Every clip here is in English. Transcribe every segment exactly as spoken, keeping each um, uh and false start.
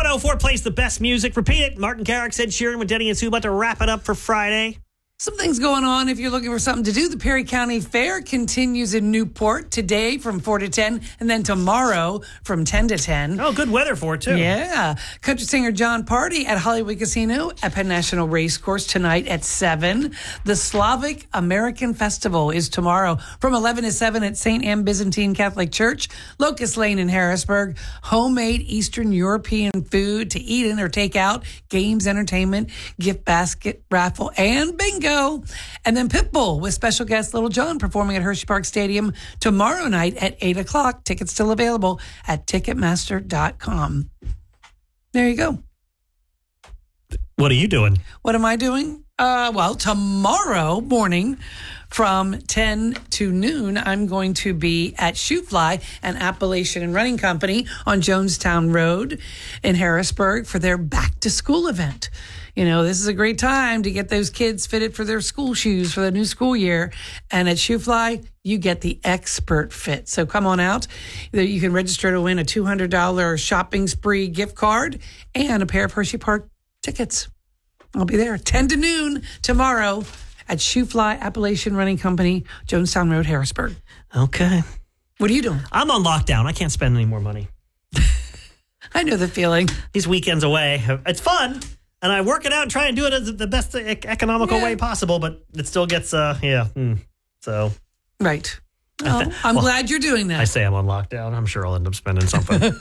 one oh four plays the best music. Repeat it. Martin Garrix, Ed Sheeran with Denny and Sue about to wrap it up for Friday. Something's going on if you're looking for something to do. The Perry County Fair continues in Newport today from four to ten, and then tomorrow from ten to ten. Oh, good weather for it, too. Yeah. Country singer John Party at Hollywood Casino at Penn National Racecourse tonight at seven. The Slavic American Festival is tomorrow from eleven to seven at Saint Anne Byzantine Catholic Church, Locust Lane in Harrisburg. Homemade Eastern European food to eat in or take out, games, entertainment, gift basket, raffle, and bingo. And then Pitbull with special guest Little John performing at Hershey Park Stadium tomorrow night at eight o'clock. Tickets still available at Ticketmaster dot com. There you go. What are you doing? What am I doing? Uh, well, tomorrow morning from ten to noon, I'm going to be at Shoe Fly, an Appalachian and running company on Jonestown Road in Harrisburg for their back to school event. You know, this is a great time to get those kids fitted for their school shoes for the new school year. And at Shoe Fly, you get the expert fit. So come on out. You can register to win a two hundred dollars shopping spree gift card and a pair of Hershey Park tickets. I'll be there ten to noon tomorrow at Shoe Fly Appalachian Running Company, Jonestown Road, Harrisburg. Okay. What are you doing? I'm on lockdown. I can't spend any more money. I know the feeling. These weekends away, it's fun. And I work it out and try and do it as the best economical yeah. way possible, but it still gets, uh, yeah. Mm, so. Right. Well, I'm well, glad you're doing that. I say I'm on lockdown. I'm sure I'll end up spending something.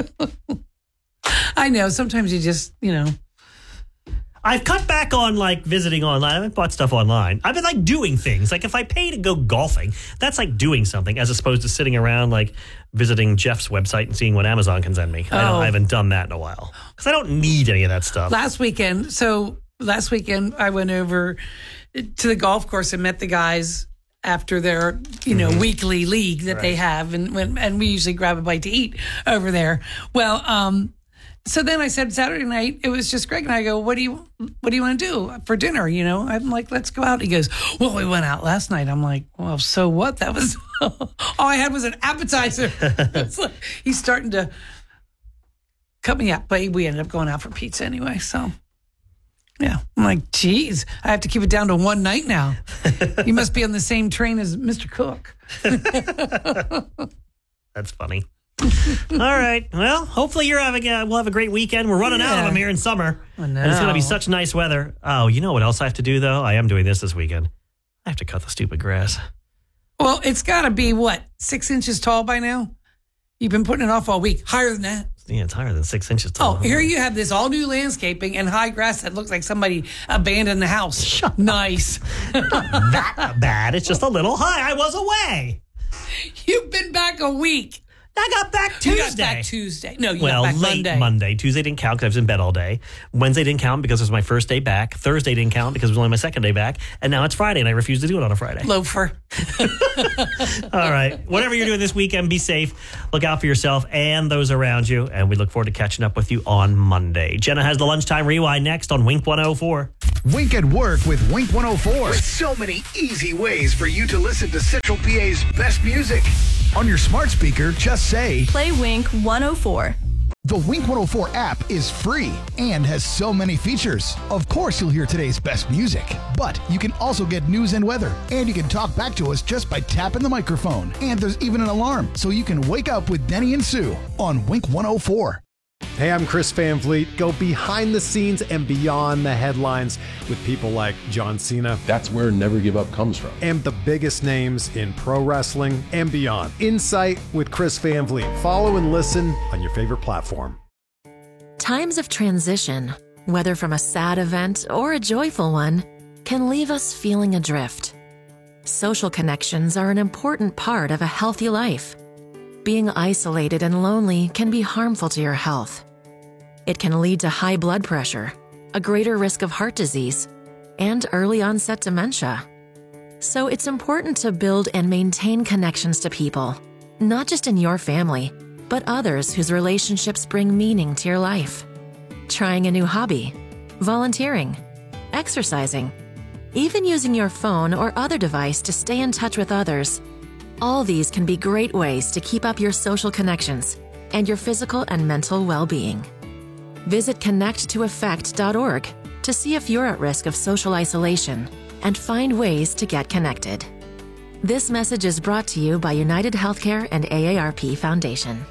I know. Sometimes you just, you know. I've cut back on like visiting online. I haven't bought stuff online. I've been like doing things. Like if I pay to go golfing, that's like doing something as opposed to sitting around like visiting Jeff's website and seeing what Amazon can send me. Oh. I, don't, I haven't done that in a while because I don't need any of that stuff. Last weekend, so last weekend I went over to the golf course and met the guys after their, you know, mm-hmm. weekly league that right. they have, and when and we usually grab a bite to eat over there. Well, um. So then I said Saturday night, it was just Greg and I go, what do you what do you want to do for dinner? You know, I'm like, let's go out. He goes, well, we went out last night. I'm like, well, so what? That was all I had was an appetizer. It's like, he's starting to cut me up, but we ended up going out for pizza anyway. So yeah, I'm like, geez, I have to keep it down to one night now. You must be on the same train as Mister Cook. That's funny. All right. Well, hopefully you're having a, we'll have a great weekend. We're running yeah. out of them here in summer. I know. And it's going to be such nice weather. Oh, you know what else I have to do, though? I am doing this this weekend. I have to cut the stupid grass. Well, it's got to be, what, six inches tall by now? You've been putting it off all week. Higher than that. Yeah, it's higher than six inches tall. Oh, here you have this all-new landscaping and high grass that looks like somebody abandoned the house. Shut nice. Not that bad. It's just a little high. I was away. You've been back a week. I got back Tuesday. You got back Tuesday. No, you well, got back late Monday. Monday. Tuesday didn't count because I was in bed all day. Wednesday didn't count because it was my first day back. Thursday didn't count because it was only my second day back. And now it's Friday, and I refuse to do it on a Friday. Loafer. All right. Whatever you're doing this weekend, be safe. Look out for yourself and those around you. And we look forward to catching up with you on Monday. Jenna has the Lunchtime Rewind next on Wink one oh four. Wink at Work with Wink one oh four. With so many easy ways for you to listen to Central P A's best music. On your smart speaker, just say, play Wink one oh four. The Wink one oh four app is free and has so many features. Of course, you'll hear today's best music, but you can also get news and weather, and you can talk back to us just by tapping the microphone. And there's even an alarm, so you can wake up with Denny and Sue on Wink one oh four. Hey, I'm Chris Van Vliet. Go behind the scenes and beyond the headlines with people like John Cena. That's where Never Give Up comes from. And the biggest names in pro wrestling and beyond. Insight with Chris Van Vliet. Follow and listen on your favorite platform. Times of transition, whether from a sad event or a joyful one, can leave us feeling adrift. Social connections are an important part of a healthy life. Being isolated and lonely can be harmful to your health. It can lead to high blood pressure, a greater risk of heart disease, and early onset dementia. So it's important to build and maintain connections to people, not just in your family, but others whose relationships bring meaning to your life. Trying a new hobby, volunteering, exercising, even using your phone or other device to stay in touch with others. All these can be great ways to keep up your social connections and your physical and mental well-being. Visit connect to effect dot org to see if you're at risk of social isolation and find ways to get connected. This message is brought to you by United Healthcare and A A R P Foundation.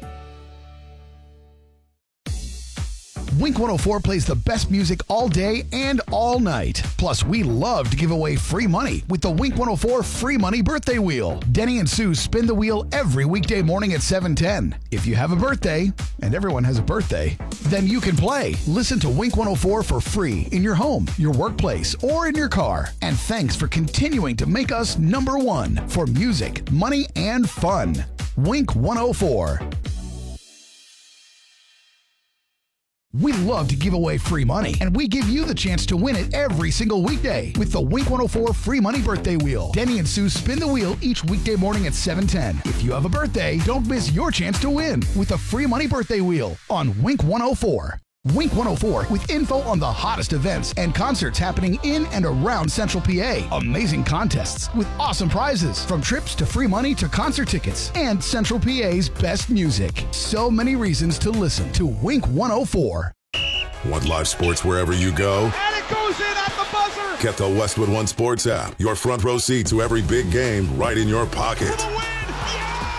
Wink one oh four plays the best music all day and all night. Plus, we love to give away free money with the Wink one oh four Free Money Birthday Wheel. Denny and Sue spin the wheel every weekday morning at seven ten. If you have a birthday, and everyone has a birthday, then you can play. Listen to Wink one oh four for free in your home, your workplace, or in your car. And thanks for continuing to make us number one for music, money, and fun. Wink one oh four. We love to give away free money, and we give you the chance to win it every single weekday with the Wink one oh four Free Money Birthday Wheel. Denny and Sue spin the wheel each weekday morning at seven ten. If you have a birthday, don't miss your chance to win with the Free Money Birthday Wheel on Wink one oh four. Wink one oh four with info on the hottest events and concerts happening in and around Central P A. Amazing contests with awesome prizes, from trips to free money to concert tickets, and Central P A's best music. So many reasons to listen to Wink one oh four. Want live sports wherever you go? And it goes in at the buzzer! Get the Westwood One Sports app. Your front row seat to every big game right in your pocket. For the win! Yeah!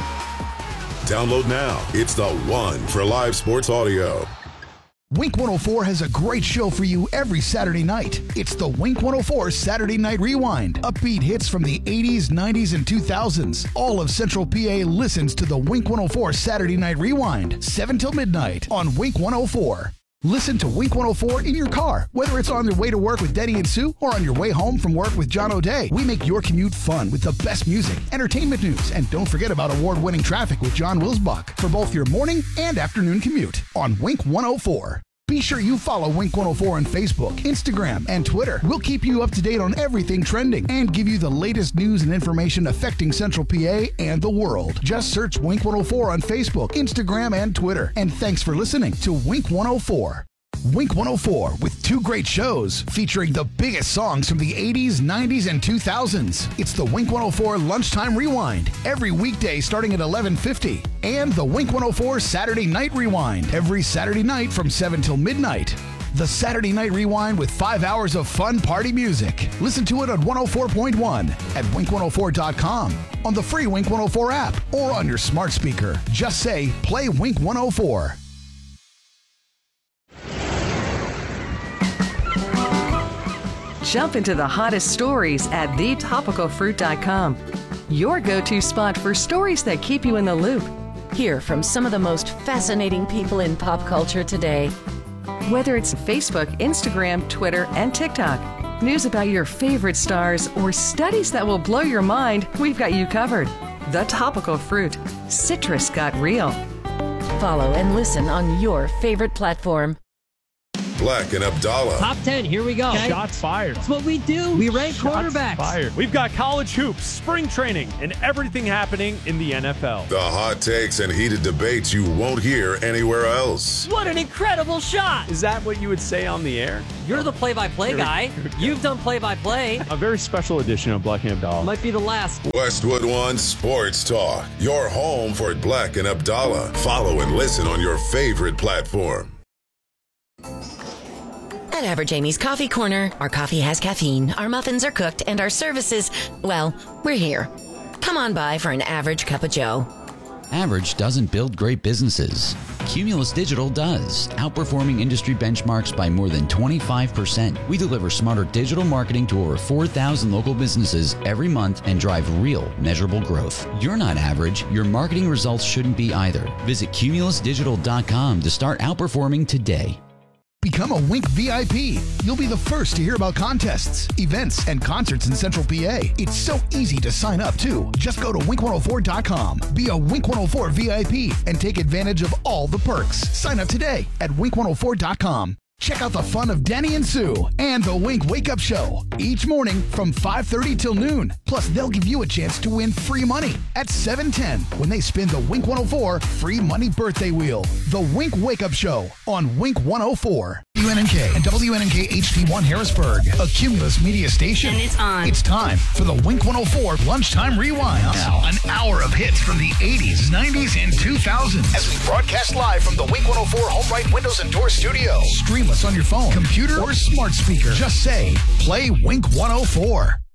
Download now. It's the one for live sports audio. Wink one oh four has a great show for you every Saturday night. It's the Wink one oh four Saturday Night Rewind. Upbeat hits from the eighties, nineties, and two thousands. All of Central P A listens to the Wink one oh four Saturday Night Rewind, seven till midnight on Wink one oh four. Listen to Wink one oh four in your car, whether it's on your way to work with Denny and Sue or on your way home from work with John O'Day. We make your commute fun with the best music, entertainment news, and don't forget about award-winning traffic with John Wilsbach for both your morning and afternoon commute on Wink one oh four. Be sure you follow Wink one oh four on Facebook, Instagram, and Twitter. We'll keep you up to date on everything trending and give you the latest news and information affecting Central P A and the world. Just search Wink one oh four on Facebook, Instagram, and Twitter. And thanks for listening to Wink one oh four. Wink one oh four with two great shows featuring the biggest songs from the eighties, nineties, and two thousands. It's the Wink one oh four Lunchtime Rewind every weekday starting at eleven fifty, and the Wink one oh four Saturday Night Rewind every Saturday night from seven till midnight. The Saturday Night Rewind with five hours of fun party music. Listen to it on one oh four point one at wink one oh four dot com, on the free Wink one oh four app, or on your smart speaker. Just say, play Wink one oh four. Jump into the hottest stories at the topical fruit dot com. Your go-to spot for stories that keep you in the loop. Hear from some of the most fascinating people in pop culture today. Whether it's Facebook, Instagram, Twitter, and TikTok, news about your favorite stars, or studies that will blow your mind, we've got you covered. The Topical Fruit. Citrus got real. Follow and listen on your favorite platform. Black and Abdallah. Top ten, here we go. Okay. Shots fired. That's what we do. We rank Shots quarterbacks. Fired. We've got college hoops, spring training, and everything happening in the N F L. The hot takes and heated debates you won't hear anywhere else. What an incredible shot. Is that what you would say on the air? You're the play-by-play guy. You've done play-by-play. A very special edition of Black and Abdallah. Might be the last. Westwood One Sports Talk. Your home for Black and Abdallah. Follow and listen on your favorite platform. At Average Amy's Coffee Corner, our coffee has caffeine, our muffins are cooked, and our services, well, we're here. Come on by for an average cup of joe. Average doesn't build great businesses. Cumulus Digital does, outperforming industry benchmarks by more than twenty-five percent. We deliver smarter digital marketing to over four thousand local businesses every month and drive real, measurable growth. You're not average. Your marketing results shouldn't be either. Visit cumulus digital dot com to start outperforming today. Become a Wink V I P. You'll be the first to hear about contests, events, and concerts in Central P A. It's so easy to sign up, too. Just go to wink one oh four dot com. Be a Wink one oh four V I P and take advantage of all the perks. Sign up today at wink one oh four dot com. Check out the fun of Denny and Sue and the Wink Wake Up Show each morning from five thirty till noon. Plus, they'll give you a chance to win free money at seven ten when they spin the Wink one oh four Free Money Birthday Wheel. The Wink Wake Up Show on Wink one oh four. W N N K and W N N K H D one Harrisburg, a Cumulus media station. And it's on. It's time for the Wink one oh four Lunchtime Rewind. Now, an hour of hits from the eighties, nineties, and two thousands. As we broadcast live from the Wink one oh four Home Right Windows and Door Studio. Stream us on your phone, computer, or smart speaker. Just say, play Wink one oh four.